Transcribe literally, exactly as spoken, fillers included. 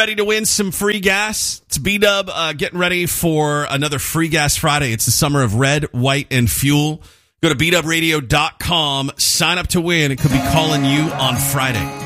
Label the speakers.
Speaker 1: ready to win some free gas? It's B-Dub uh, getting ready for another Free Gas Friday. It's the summer of red, white, and fuel. Go to b dub radio dot com, sign up to win. It could be calling you on Friday.